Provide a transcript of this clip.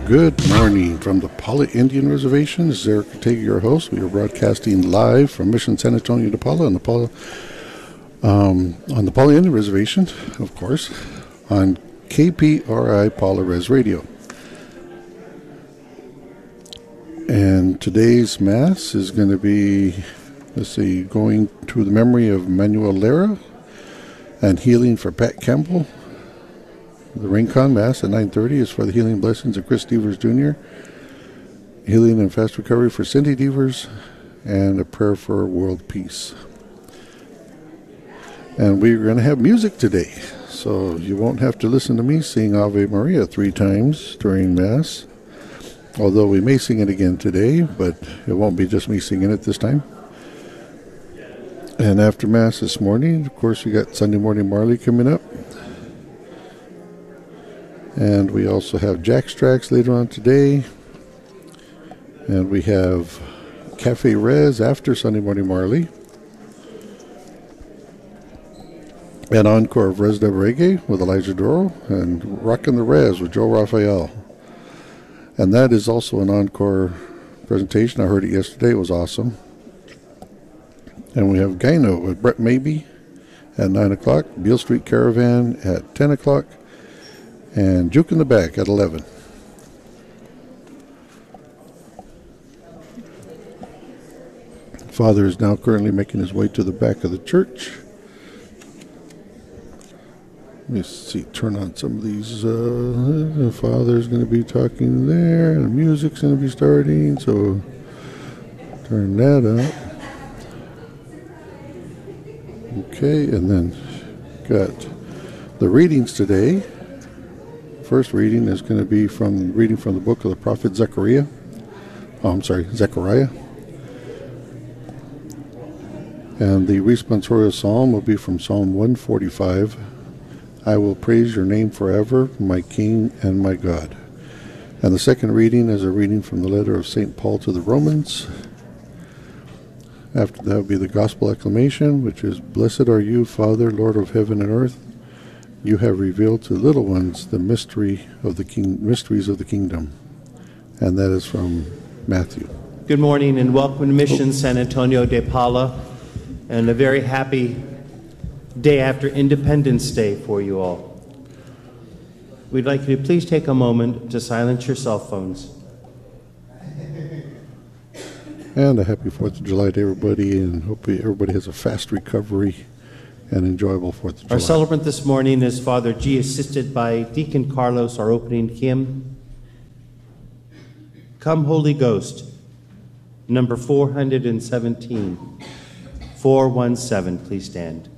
Good morning from the Paula Indian Reservation. This is Eric Ortega, your host. We are broadcasting live from Mission San Antonio de Paula on the Paula Indian Reservation, of course, on KPRI Paula Res Radio. And today's Mass is going to be, going to the memory of Manuel Lara and healing for Pat Campbell. The Rincon Mass at 9:30 is for the healing blessings of Chris Devers Jr., healing and fast recovery for Cindy Devers, and a prayer for world peace. And we're going to have music today, so you won't have to listen to me sing Ave Maria 3 times during Mass, although we may sing it again today, but it won't be just me singing it this time. And after Mass this morning, of course, we got Sunday Morning Marley coming up. And we also have Jack's Tracks later on today. And we have Cafe Res after Sunday Morning Marley. An encore of Res Dub Reggae with Elijah Doro. And Rockin' the Res with Joe Raphael. And that is also an encore presentation. I heard it yesterday. It was awesome. And we have Gyno with Brett Mabey at 9 o'clock. Beale Street Caravan at 10 o'clock. And Juke in the Back at 11. Father is now currently making his way to the back of the church. Let me see, turn on some of these. The Father's going to be talking there, and the music's going to be starting, so turn that up. Okay, and then got the readings today. First reading is going to be from the book of the prophet Zechariah. Zechariah. And the responsorial psalm will be from Psalm 145. I will praise your name forever, my King and my God. And the second reading is a reading from the letter of St. Paul to the Romans. After that will be the gospel acclamation, which is, Blessed are you, Father, Lord of heaven and earth. You have revealed to little ones the mysteries of the kingdom. And that is from Matthew. Good morning and welcome to Mission San Antonio de Paula, and a very happy day after Independence Day for you all. We'd like you to please take a moment to silence your cell phones. And a happy 4th of July to everybody, and hope everybody has a fast recovery and enjoyable 4th of July. Our celebrant this morning is Father G, assisted by Deacon Carlos, our opening hymn, Come Holy Ghost, number 417. 417, please stand.